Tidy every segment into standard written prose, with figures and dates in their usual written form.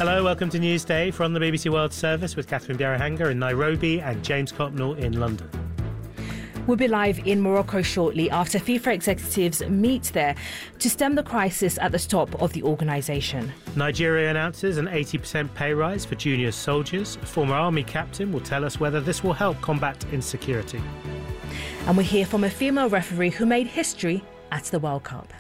Hello, welcome to Newsday from the BBC World Service with Catherine Biarahanga in Nairobi and James Copnell in London. We'll be live in Morocco shortly after FIFA executives meet there to stem the crisis at the top of the organisation. Nigeria announces an 80% pay rise for junior soldiers. A former army captain will tell us whether this will help combat insecurity. And we hear from a female referee who made history at the World Cup.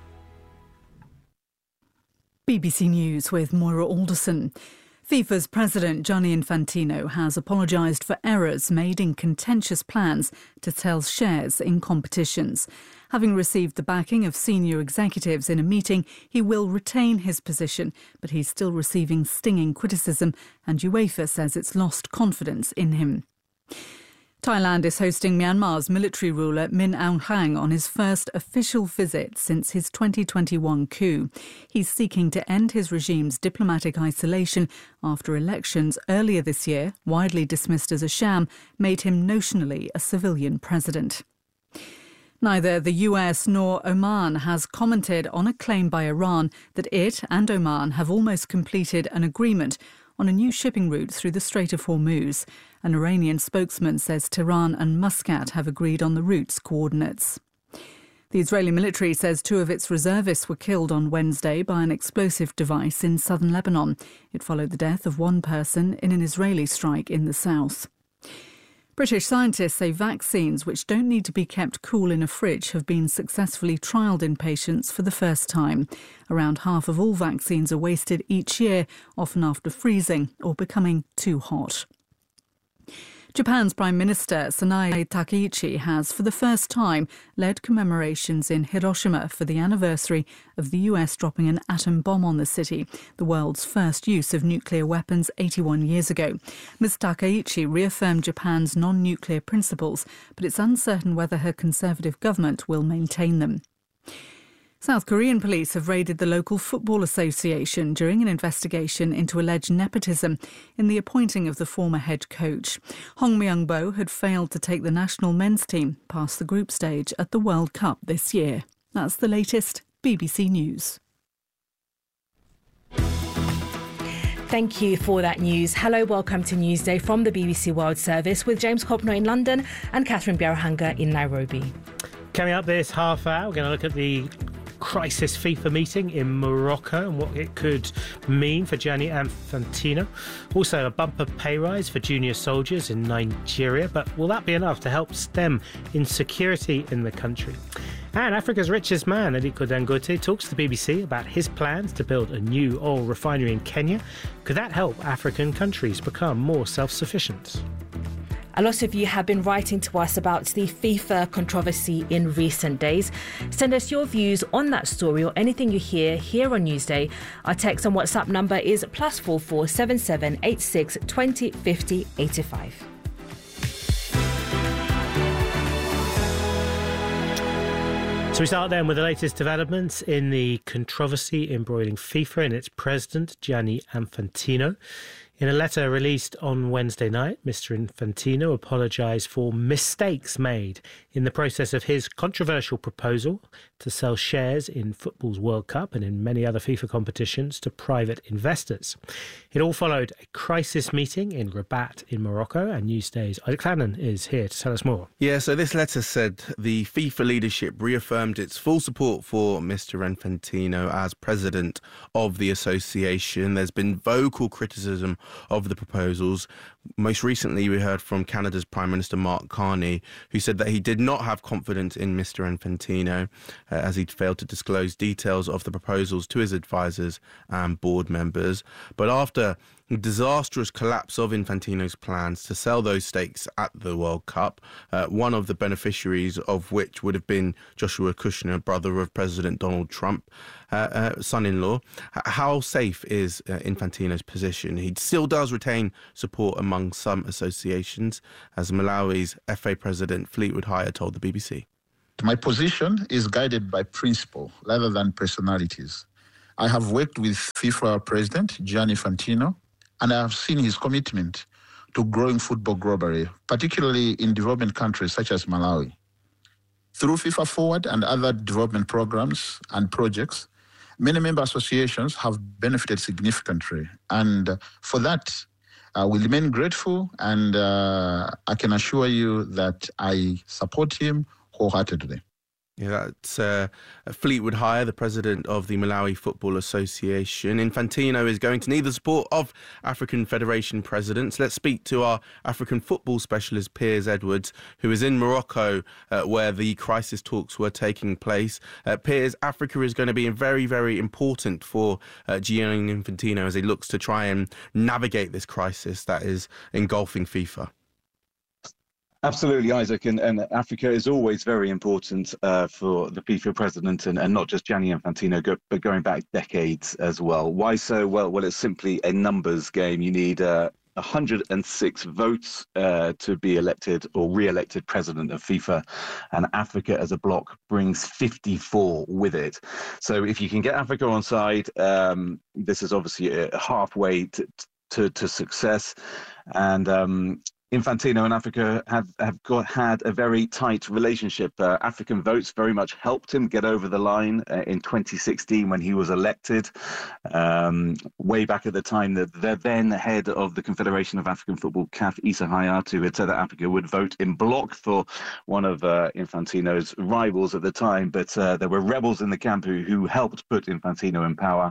BBC News with Moira Alderson. FIFA's president Gianni Infantino has apologised for errors made in contentious plans to sell shares in competitions. Having received the backing of senior executives in a meeting, he will retain his position, but he's still receiving stinging criticism, and UEFA says it's lost confidence in him. Thailand is hosting Myanmar's military ruler Min Aung Hlaing on his first official visit since his 2021 coup. He's seeking to end his regime's diplomatic isolation after elections earlier this year, widely dismissed as a sham, made him notionally a civilian president. Neither the US nor Oman has commented on a claim by Iran that it and Oman have almost completed an agreement on a new shipping route through the Strait of Hormuz. An Iranian spokesman says Tehran and Muscat have agreed on the route's coordinates. The Israeli military says 2 of its reservists were killed on Wednesday by an explosive device in southern Lebanon. It followed the death of 1 person in an Israeli strike in the south. British scientists say vaccines which don't need to be kept cool in a fridge have been successfully trialled in patients for the first time. Around half of all vaccines are wasted each year, often after freezing or becoming too hot. Japan's Prime Minister Sanae Takaichi has, for the first time, led commemorations in Hiroshima for the anniversary of the US dropping an atom bomb on the city, the world's first use of nuclear weapons 81 years ago. Ms. Takaichi reaffirmed Japan's non-nuclear principles, but it's uncertain whether her Conservative government will maintain them. South Korean police have raided the local football association during an investigation into alleged nepotism in the appointing of the former head coach. Hong Myung-bo had failed to take the national men's team past the group stage at the World Cup this year. That's the latest BBC News. Thank you for that news. Hello, welcome to Newsday from the BBC World Service with James Copnell in London and Catherine Biarahanga in Nairobi. Coming up this half hour, we're going to look at the crisis FIFA meeting in Morocco and what it could mean for Gianni Infantino. Also, a bumper pay rise for junior soldiers in Nigeria. But will that be enough to help stem insecurity in the country? And Africa's richest man, Aliko Dangote, talks to the BBC about his plans to build a new oil refinery in Kenya. Could that help African countries become more self-sufficient? A lot of you have been writing to us about the FIFA controversy in recent days. Send us your views on that story or anything you hear here on Newsday. Our text and WhatsApp number is +44 77 86 20 50 85. So we start then with the latest developments in the controversy embroiling FIFA and its president, Gianni Infantino. In a letter released on Wednesday night, Mr. Infantino apologised for mistakes made in the process of his controversial proposal to sell shares in football's World Cup and in many other FIFA competitions to private investors. It all followed a crisis meeting in Rabat in Morocco, and Newsday's Isaac Fannin is here to tell us more. Yeah, so this letter said the FIFA leadership reaffirmed its full support for Mr. Infantino as president of the association. There's been vocal criticism of the proposals. Most recently, we heard from Canada's Prime Minister Mark Carney, who said that he did not have confidence in Mr. Infantino as he'd failed to disclose details of the proposals to his advisors and board members. But after the disastrous collapse of Infantino's plans to sell those stakes at the World Cup, one of the beneficiaries of which would have been Joshua Kushner, brother of President Donald Trump, son-in-law. How safe is Infantino's position? He still does retain support among some associations, as Malawi's FA President Fleetwood Hire told the BBC. My position is guided by principle rather than personalities. I have worked with FIFA President Gianni Infantino, and I have seen his commitment to growing football globally, particularly in development countries such as Malawi. Through FIFA Forward and other development programs and projects, Many member associations have benefited significantly, and for that, we remain grateful, and I can assure you that I support him wholeheartedly. Yeah, that's Fleetwood Hire, the president of the Malawi Football Association. Infantino is going to need the support of African Federation presidents. Let's speak to our African football specialist, Piers Edwards, who is in Morocco, where the crisis talks were taking place. Piers, Africa is going to be very, very important for Gianni Infantino as he looks to try and navigate this crisis that is engulfing FIFA. Absolutely, Isaac, and Africa is always very important for the FIFA president, and not just Gianni Infantino, but going back decades as well. Why so? Well, it's simply a numbers game. You need 106 votes to be elected or re-elected president of FIFA, and Africa as a bloc brings 54 with it. So if you can get Africa on side, this is obviously halfway to success, and Infantino and Africa have had a very tight relationship. African votes very much helped him get over the line in 2016 when he was elected. Way back at the time, the then head of the Confederation of African Football, CAF, Issa Hayatou, had said that Africa would vote in bloc for one of Infantino's rivals at the time. But there were rebels in the camp who helped put Infantino in power.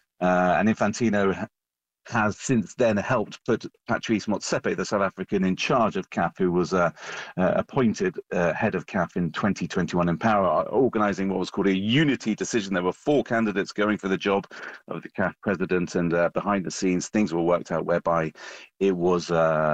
And Infantino has since then helped put Patrice Motsepe, the South African in charge of CAF, who was appointed head of CAF in 2021 in power, organising what was called a unity decision. There were 4 candidates going for the job of the CAF president, and behind the scenes things were worked out whereby it was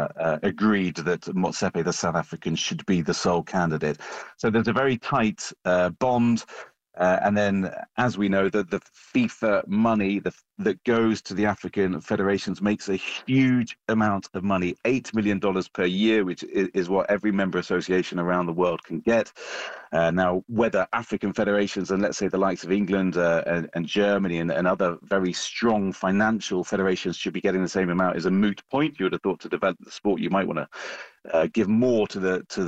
agreed that Motsepe, the South African, should be the sole candidate. So there's a very tight bond. And then, as we know, the FIFA money that goes to the African federations makes a huge amount of money, $8 million per year, which is what every member association around the world can get. Now, whether African federations and let's say the likes of England and Germany and other very strong financial federations should be getting the same amount is a moot point. You would have thought to develop the sport, you might want to give more to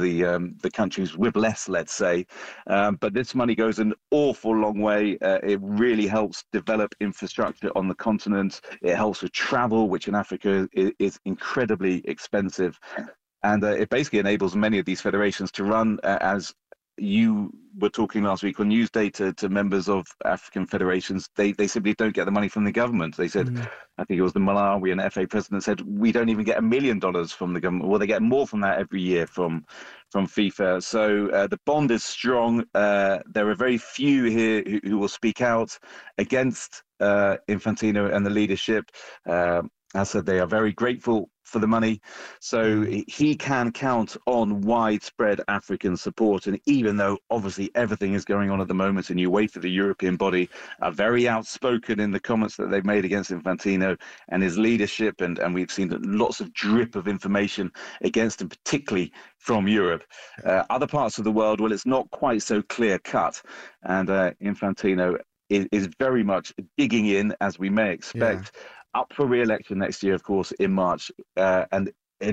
the countries with less, let's say. But this money goes an awful long way. It really helps develop infrastructure on the continent. It helps with travel, which in Africa is incredibly expensive. And it basically enables many of these federations to run as you were talking last week on Newsday to members of African federations. They simply don't get the money from the government. They said, I think it was the Malawi and FA president said, we don't even get $1 million from the government. Well, they get more from that every year from FIFA. So the bond is strong. There are very few here who will speak out against Infantino and the leadership. As I said, they are very grateful for the money. So he can count on widespread African support. And even though obviously everything is going on at the moment, and you wait for the European body are very outspoken in the comments that they've made against Infantino and his leadership. And we've seen lots of drip of information against him, particularly from Europe. Other parts of the world, well, it's not quite so clear cut. And Infantino is very much digging in, as we may expect. Yeah. Up for re-election next year, of course, in March, and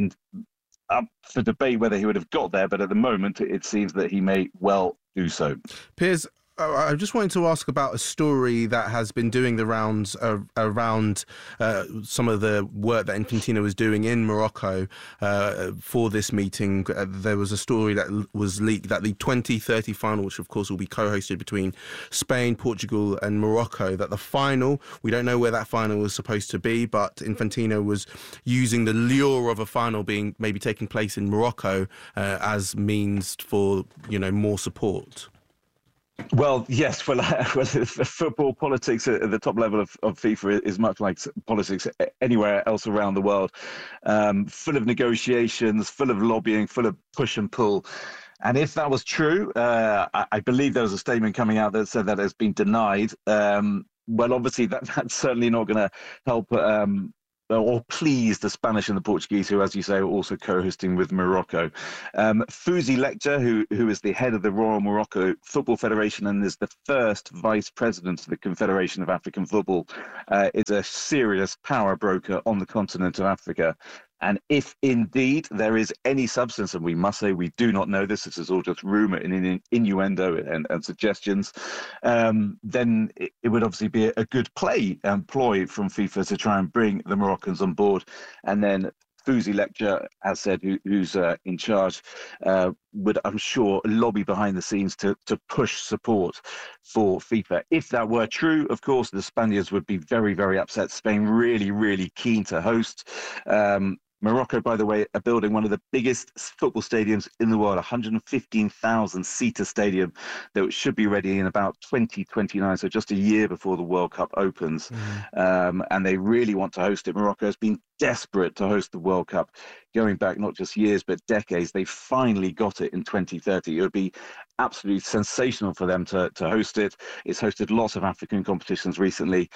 up for debate whether he would have got there. But at the moment, it seems that he may well do so. Piers, I just wanted to ask about a story that has been doing the rounds around some of the work that Infantino was doing in Morocco for this meeting. There was a story that was leaked that the 2030 final, which of course will be co-hosted between Spain, Portugal and Morocco, that the final, we don't know where that final was supposed to be, but Infantino was using the lure of a final being maybe taking place in Morocco as means for, more support. Well, yes. Well, football politics at the top level of FIFA is much like politics anywhere else around the world, full of negotiations, full of lobbying, full of push and pull. And if that was true, I believe there was a statement coming out that said that has been denied. Well, obviously, that's certainly not going to help or please the Spanish and the Portuguese, who, as you say, are also co-hosting with Morocco. Fouzi Lekjaa, who is the head of the Royal Morocco Football Federation and is the first vice president of the Confederation of African Football, is a serious power broker on the continent of Africa. And if indeed there is any substance, and we must say we do not know this is all just rumour and innuendo and suggestions, then it would obviously be a good ploy from FIFA to try and bring the Moroccans on board. And then Fouzi Lekjaa, as said, who's in charge, would, I'm sure, lobby behind the scenes to push support for FIFA. If that were true, of course, the Spaniards would be very, very upset. Spain really, really keen to host. Morocco, by the way, are building one of the biggest football stadiums in the world, 115,000-seater stadium that should be ready in about 2029, so just a year before the World Cup opens. And they really want to host it. Morocco has been desperate to host the World Cup, going back not just years, but decades. They finally got it in 2030. It would be absolutely sensational for them to host it. It's hosted lots of African competitions recently.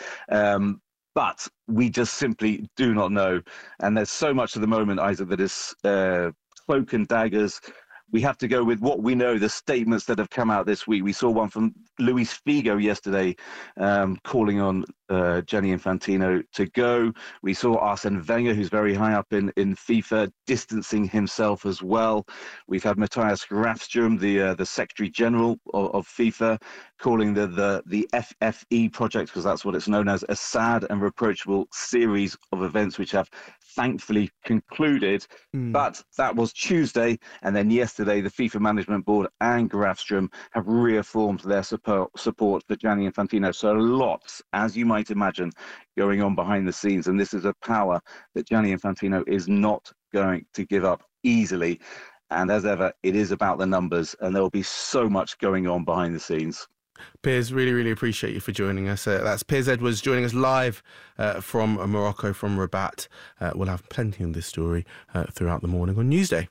But we just simply do not know. And there's so much at the moment, Isaac, that is cloak and daggers. We have to go with what we know, the statements that have come out this week. We saw one from Luis Figo yesterday calling on Gianni Infantino to go. We saw Arsene Wenger, who's very high up in FIFA, distancing himself as well. We've had Matthias Grafström, the Secretary General of FIFA, calling the FFE project, because that's what it's known as, a sad and reproachable series of events which have thankfully concluded. But that was Tuesday, and then yesterday the FIFA Management Board and Grafström have reaffirmed their support for Gianni Infantino. So lots, as you might imagine, going on behind the scenes, and this is a power that Gianni Infantino is not going to give up easily. And as ever, it is about the numbers, and there will be so much going on behind the scenes. Piers, really, really appreciate you for joining us. That's Piers Edwards joining us live from Morocco, from Rabat. We'll have plenty on this story throughout the morning on Newsday.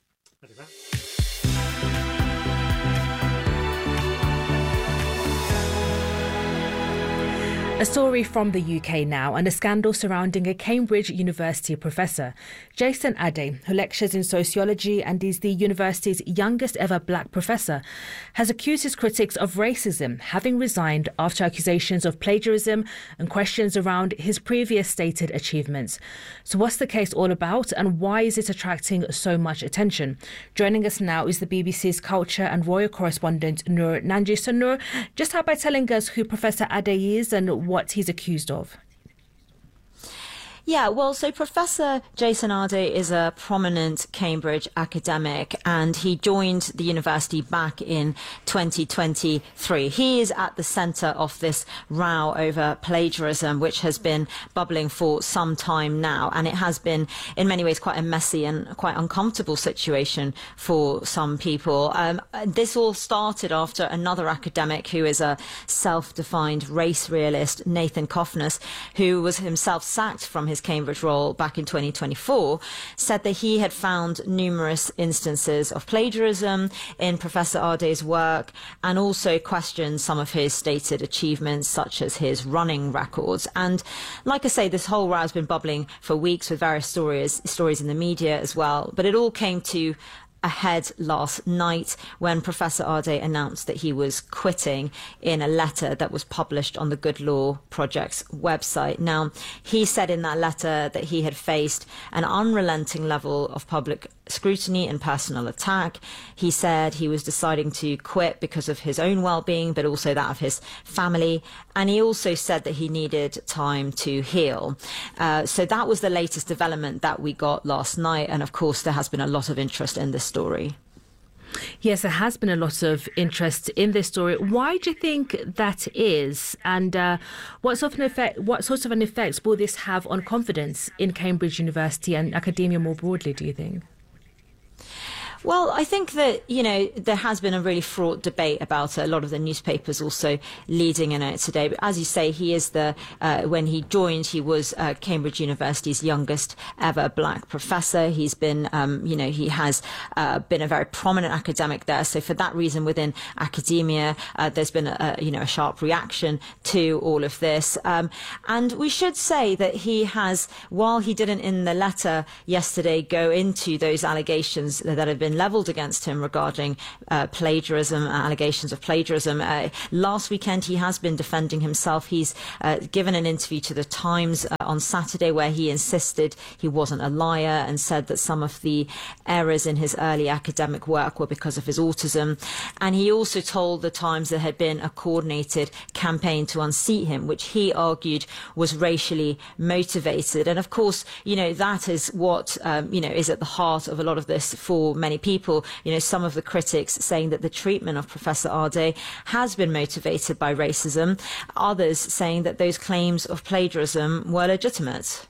A story from the UK now, and a scandal surrounding a Cambridge University professor. Jason Ade, who lectures in sociology and is the university's youngest ever black professor, has accused his critics of racism, having resigned after accusations of plagiarism and questions around his previous stated achievements. So what's the case all about, and why is it attracting so much attention? Joining us now is the BBC's culture and royal correspondent Noor Nanji. So Noor, just start by telling us who Professor Ade is and what he's accused of. Yeah, well, so Professor Jason Ade is a prominent Cambridge academic, and he joined the university back in 2023. He is at the centre of this row over plagiarism, which has been bubbling for some time now, and it has been in many ways quite a messy and quite uncomfortable situation for some people. This all started after another academic who is a self-defined race realist, Nathan Kofnas, who was himself sacked from his Cambridge role back in 2024, said that he had found numerous instances of plagiarism in Professor Ade's work, and also questioned some of his stated achievements, such as his running records. And like I say, this whole row has been bubbling for weeks with various stories in the media as well. But it all came to ahead last night when Professor Ade announced that he was quitting in a letter that was published on the Good Law Project's website. Now, he said in that letter that he had faced an unrelenting level of public scrutiny and personal attack. He said he was deciding to quit because of his own well-being, but also that of his family. And he also said that he needed time to heal. So that was the latest development that we got last night. And of course, there has been a lot of interest in this story. Yes, there has been a lot of interest in this story. Why do you think that is? And what sort of an effect will this have on confidence in Cambridge University and academia more broadly, do you think? Well, I think that, there has been a really fraught debate about it. A lot of the newspapers also leading in it today. But as you say, he is when he joined, he was Cambridge University's youngest ever black professor. He's been, he has been a very prominent academic there. So for that reason, within academia, there's been a sharp reaction to all of this. And we should say that he has, while he didn't in the letter yesterday go into those allegations that have been levelled against him regarding plagiarism, allegations of plagiarism. Last weekend, he has been defending himself. He's given an interview to The Times on Saturday, where he insisted he wasn't a liar and said that some of the errors in his early academic work were because of his autism. And he also told the Times there had been a coordinated campaign to unseat him, which he argued was racially motivated. And of course, that is what, is at the heart of a lot of this for many people. Some of the critics saying that the treatment of Professor Ardei has been motivated by racism. Others saying that those claims of plagiarism were legitimate.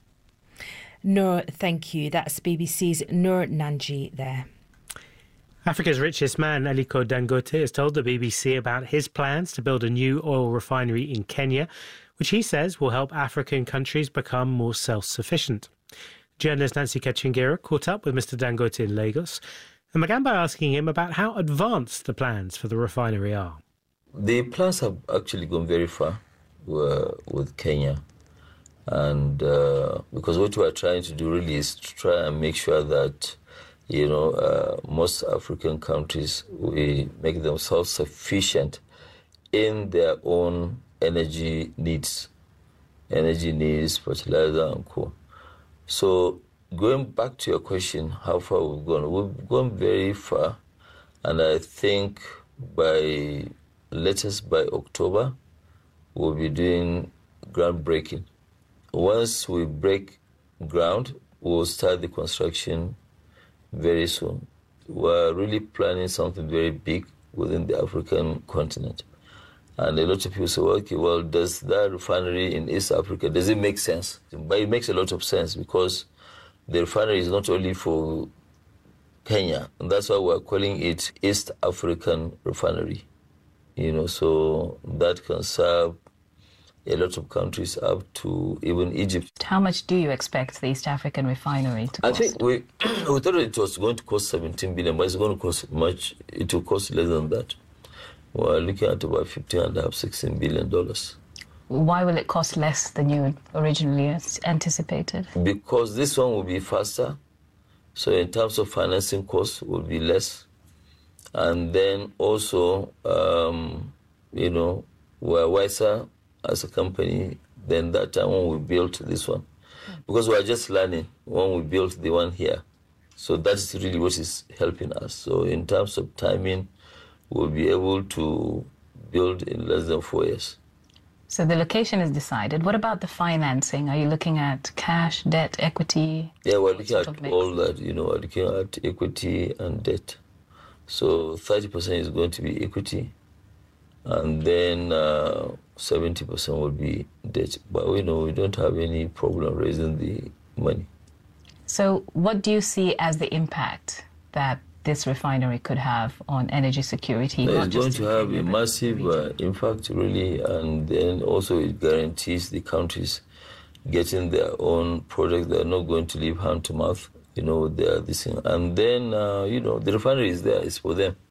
Noor, thank you. That's BBC's Noor Nanji there. Africa's richest man, Aliko Dangote, has told the BBC about his plans to build a new oil refinery in Kenya, which he says will help African countries become more self-sufficient. Journalist Nancy Kachingira caught up with Mr. Dangote in Lagos and began by asking him about how advanced the plans for the refinery are. The plans have actually gone very far with Kenya. And because what we are trying to do really is to try and make sure that, most African countries, we make them self-sufficient in their own energy needs, fertilizer and co. So going back to your question, how far we've gone very far. And I think by October, we'll be doing groundbreaking. Once we break ground, we'll start the construction very soon. We're really planning something very big within the African continent. And a lot of people say, well, does that refinery in East Africa, does it make sense? But it makes a lot of sense because the refinery is not only for Kenya, and that's why we're calling it East African Refinery. So that can serve a lot of countries up to even Egypt. How much do you expect the East African refinery to cost? I think we thought it was going to cost 17 billion, but it's going to cost much. It will cost less than that. We're looking at about $15.5–16 billion. Why will it cost less than you originally anticipated? Because this one will be faster. So in terms of financing costs, will be less. And then also, we're wiser as a company than that time when we built this one. Because we're just learning when we built the one here. So that's really what is helping us. So in terms of timing, we'll be able to build in less than 4 years. So the location is decided. What about the financing? Are you looking at cash, debt, equity? Yeah, we're looking at all that. We're looking at equity and debt. So 30% is going to be equity, and then 70% will be debt. But we don't have any problem raising the money. So what do you see as the impact that this refinery could have on energy security? It's going to have a massive impact, really, and then also it guarantees the countries getting their own products. They're not going to live hand to mouth, this thing. And then, the refinery is there, it's for them.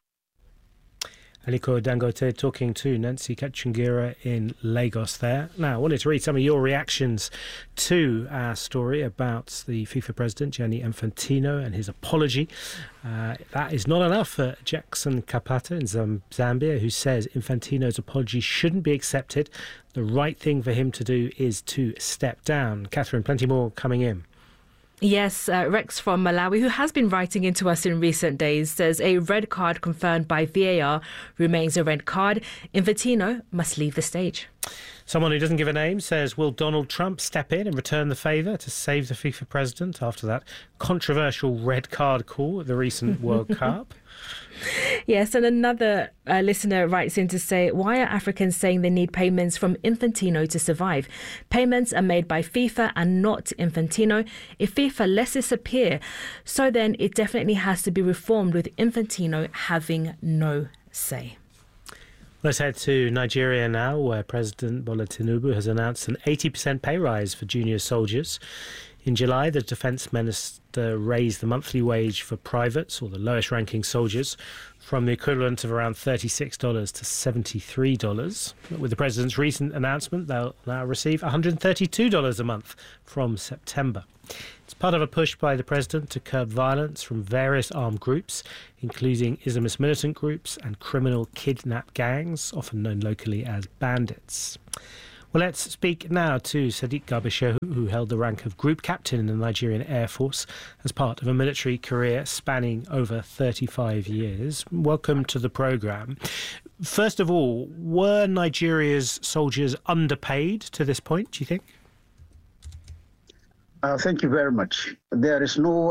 Aliko Dangote talking to Nancy Kachingira in Lagos there. Now, I wanted to read some of your reactions to our story about the FIFA president, Gianni Infantino, and his apology. That is not enough for Jackson Kapata in Zambia, who says Infantino's apology shouldn't be accepted. The right thing for him to do is to step down. Catherine, plenty more coming in. Yes, Rex from Malawi, who has been writing into us in recent days, says a red card confirmed by VAR remains a red card. Infantino must leave the stage. Someone who doesn't give a name says, will Donald Trump step in and return the favour to save the FIFA president after that controversial red card call at the recent World Cup? Yes, and another listener writes in to say, why are Africans saying they need payments from Infantino to survive? Payments are made by FIFA and not Infantino. If FIFA lets this appear, so then it definitely has to be reformed with Infantino having no say. Let's head to Nigeria now, where President Bola Tinubu has announced an 80% pay rise for junior soldiers. In July, the Defence Minister raised the monthly wage for privates, or the lowest-ranking soldiers, from the equivalent of around $36 to $73. With the President's recent announcement, they'll now receive $132 a month from September. It's part of a push by the President to curb violence from various armed groups, including Islamist militant groups and criminal kidnap gangs, often known locally as bandits. Well, let's speak now to Sadiq Garba Shehu, who held the rank of Group Captain in the Nigerian Air Force as part of a military career spanning over 35 years. Welcome to the programme. First of all, were Nigeria's soldiers underpaid to this point, do you think? Thank you very much. There is no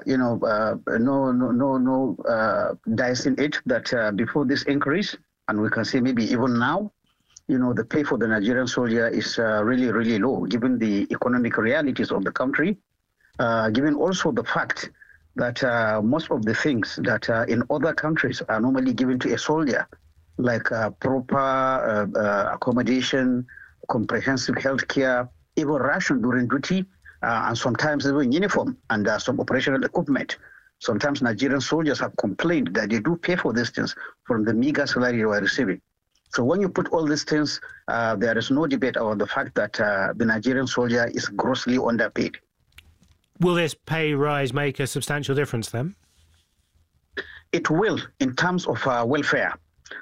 dice in it that before this increase, and we can say maybe even now, the pay for the Nigerian soldier is really, really low, given the economic realities of the country, given also the fact that most of the things that in other countries are normally given to a soldier, like proper accommodation, comprehensive health care, even ration during duty, and sometimes even uniform and some operational equipment. Sometimes Nigerian soldiers have complained that they do pay for these things from the meager salary they are receiving. So when you put all these things, there is no debate about the fact that the Nigerian soldier is grossly underpaid. Will this pay rise make a substantial difference then? It will in terms of welfare.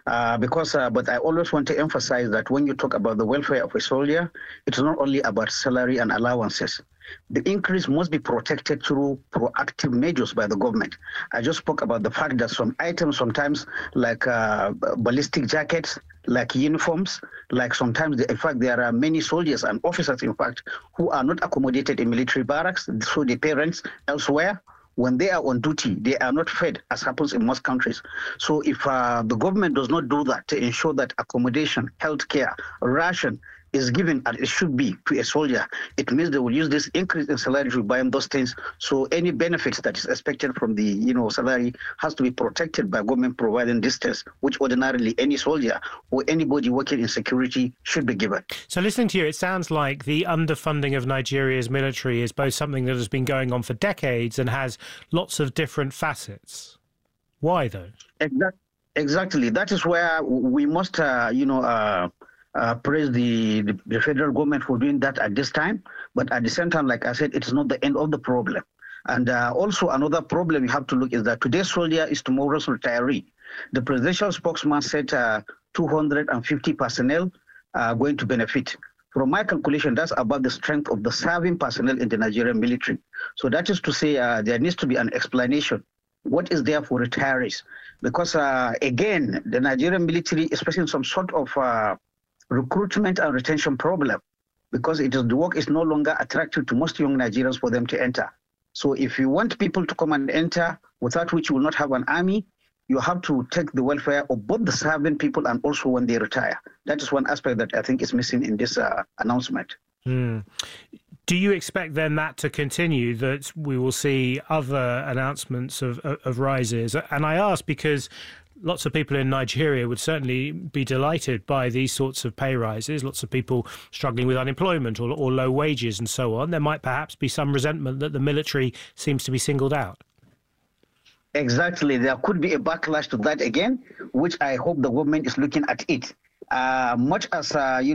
But I always want to emphasize that when you talk about the welfare of a soldier, it's not only about salary and allowances. The increase must be protected through proactive measures by the government. I just spoke about the fact that some items sometimes like ballistic jackets, like uniforms, like sometimes, in fact, there are many soldiers and officers, in fact, who are not accommodated in military barracks, so they pay rents elsewhere. When they are on duty, they are not fed, as happens in most countries. So if the government does not do that to ensure that accommodation, healthcare, ration is given as it should be to a soldier, it means they will use this increase in salary to buy those things. So any benefits that is expected from the salary has to be protected by government providing this test, which ordinarily any soldier or anybody working in security should be given. So listening to you, it sounds like the underfunding of Nigeria's military is both something that has been going on for decades and has lots of different facets. Why, though? Exactly. That is where we must, praise the federal government for doing that at this time. But at the same time, like I said, it is not the end of the problem. And also another problem you have to look is that today's soldier is tomorrow's retiree. The presidential spokesman said 250 personnel are going to benefit. From my calculation, that's about the strength of the serving personnel in the Nigerian military. So that is to say there needs to be an explanation. What is there for retirees? Because again, the Nigerian military is facing some sort of recruitment and retention problem, because the work is no longer attractive to most young Nigerians for them to enter. So if you want people to come and enter, without which you will not have an army, you have to take the welfare of both the serving people and also when they retire. That is one aspect that I think is missing in this announcement. Do you expect then that to continue, that we will see other announcements of rises? And I ask because lots of people in Nigeria would certainly be delighted by these sorts of pay rises. Lots of people struggling with unemployment or low wages and so on. There might perhaps be some resentment that the military seems to be singled out. Exactly. There could be a backlash to that again, which I hope the government is looking at it. Much as,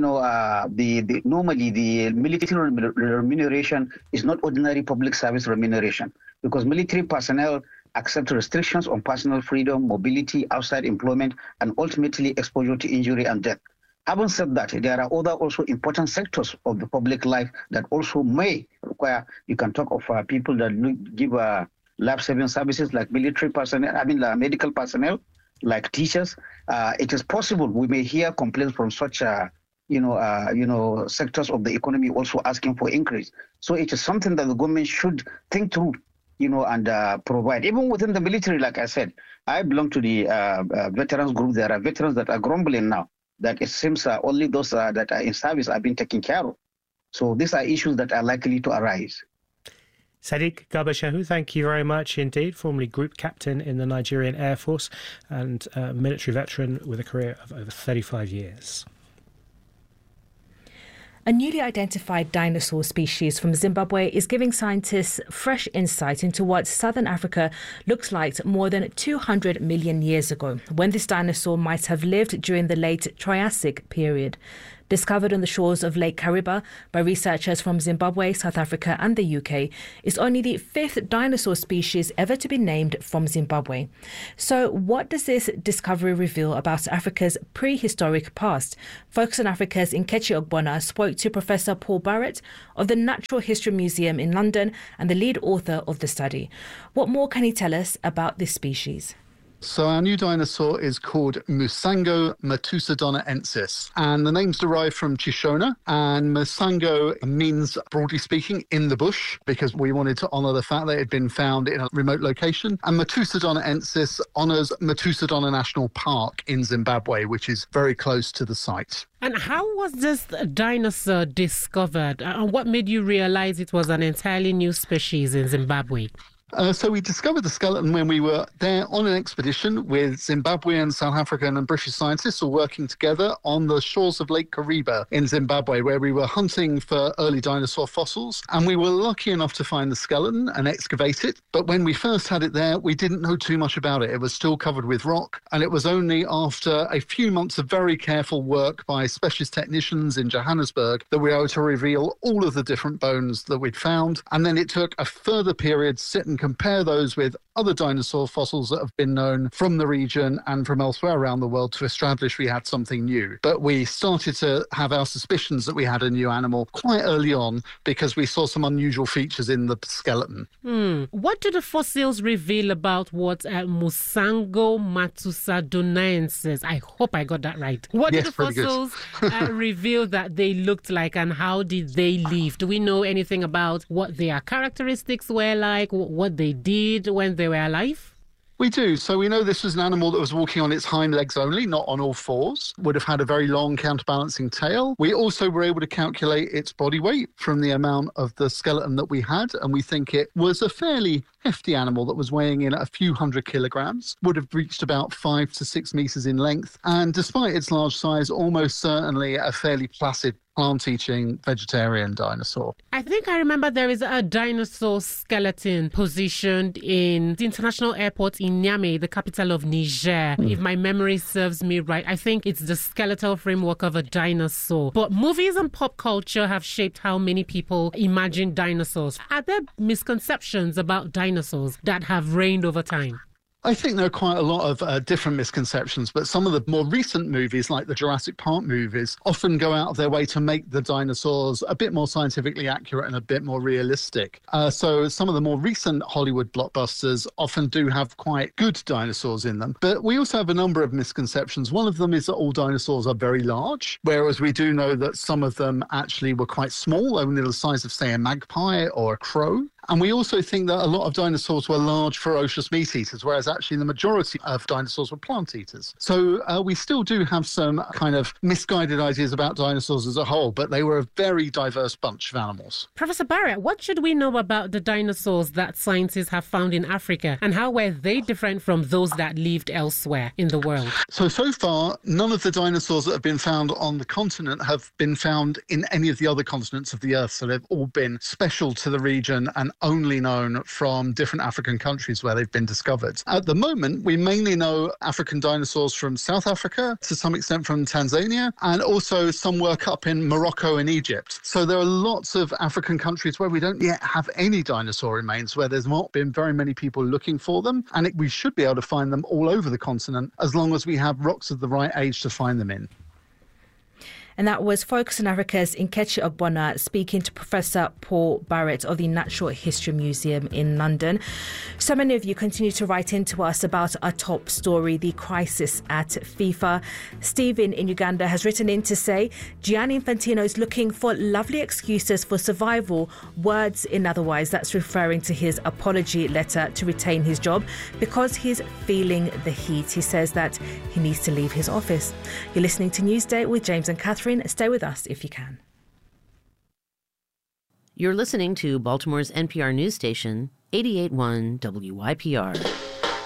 normally the military remuneration is not ordinary public service remuneration, because military personnel accept restrictions on personal freedom, mobility, outside employment, and ultimately exposure to injury and death. Having said that, there are other also important sectors of the public life that also may require, you can talk of people that give life-saving services like military personnel, medical personnel, like teachers. It is possible we may hear complaints from such sectors of the economy also asking for increase. So it is something that the government should think through, and provide. Even within the military, like I said, I belong to the veterans group. There are veterans that are grumbling now that it seems only those that are in service are being taken care of. So these are issues that are likely to arise. Sadiq Garba Shehu, thank you very much indeed, formerly Group Captain in the Nigerian Air Force and military veteran with a career of over 35 years. A newly identified dinosaur species from Zimbabwe is giving scientists fresh insight into what southern Africa looks like more than 200 million years ago, when this dinosaur might have lived during the late Triassic period. discovered on the shores of Lake Kariba by researchers from Zimbabwe, South Africa and the UK, is only the 5th dinosaur species ever to be named from Zimbabwe. So what does this discovery reveal about Africa's prehistoric past? Focus on Africa's Nkechi Ogbonna spoke to Professor Paul Barrett of the Natural History Museum in London and the lead author of the study. What more can he tell us about this species? So our new dinosaur is called Musango matusodonaensis, and the name's derived from Chishona, and Musango means, broadly speaking, in the bush, because we wanted to honour the fact that it had been found in a remote location, and Matusodonaensis honours Matusodona National Park in Zimbabwe, which is very close to the site. And how was this dinosaur discovered, and what made you realise it was an entirely new species in Zimbabwe? So we discovered the skeleton when we were there on an expedition with Zimbabwean, South African and British scientists all working together on the shores of Lake Kariba in Zimbabwe, where we were hunting for early dinosaur fossils. And we were lucky enough to find the skeleton and excavate it. But when we first had it there, we didn't know too much about it. It was still covered with rock. And it was only after a few months of very careful work by specialist technicians in Johannesburg that we were able to reveal all of the different bones that we'd found. And then it took a further period to sit and compare those with other dinosaur fossils that have been known from the region and from elsewhere around the world to establish we had something new. But we started to have our suspicions that we had a new animal quite early on because we saw some unusual features in the skeleton. What do the fossils reveal about what Musango matusodonaensis? I hope I got that right. What do the fossils reveal that they looked like, and how did they live? Do we know anything about what their characteristics were like, what they did when they were alive? We do. So we know this was an animal that was walking on its hind legs only, not on all fours, would have had a very long counterbalancing tail. We also were able to calculate its body weight from the amount of the skeleton that we had, and we think it was a fairly hefty animal that was weighing in a few hundred kilograms, would have reached about 5 to 6 meters in length, and despite its large size, almost certainly a fairly placid plant-eating vegetarian dinosaur. I think I remember there is a dinosaur skeleton positioned in the international airport in Niamey, the capital of Niger. If my memory serves me right, I think it's the skeletal framework of a dinosaur. But movies and pop culture have shaped how many people imagine dinosaurs. Are there misconceptions about dinosaurs that have reigned over time? I think there are quite a lot of different misconceptions, but some of the more recent movies, like the Jurassic Park movies, often go out of their way to make the dinosaurs a bit more scientifically accurate and a bit more realistic. So some of the more recent Hollywood blockbusters often do have quite good dinosaurs in them. But we also have a number of misconceptions. One of them is that all dinosaurs are very large, whereas we do know that some of them actually were quite small, only the size of, say, a magpie or a crow. And we also think that a lot of dinosaurs were large, ferocious meat eaters, whereas actually the majority of dinosaurs were plant eaters. So we still do have some kind of misguided ideas about dinosaurs as a whole, but they were a very diverse bunch of animals. Professor Barrett, what should we know about the dinosaurs that scientists have found in Africa, and how were they different from those that lived elsewhere in the world? So far, none of the dinosaurs that have been found on the continent have been found in any of the other continents of the Earth. So they've all been special to the region and only known from different African countries where they've been discovered. At the moment, we mainly know African dinosaurs from South Africa, to some extent from Tanzania, and also some work up in Morocco and Egypt. So there are lots of African countries where we don't yet have any dinosaur remains, where there's not been very many people looking for them, and we should be able to find them all over the continent as long as we have rocks of the right age to find them in. And that was Focus on Africa's Nkechi Ogbonna speaking to Professor Paul Barrett of the Natural History Museum in London. So many of you continue to write into us about our top story, the crisis at FIFA. Stephen in Uganda has written in to say Gianni Infantino is looking for lovely excuses for survival, words in otherwise. That's referring to his apology letter to retain his job because he's feeling the heat. He says that he needs to leave his office. You're listening to Newsday with James and Catherine. Stay with us if you can. You're listening to Baltimore's NPR news station, 88.1 WYPR.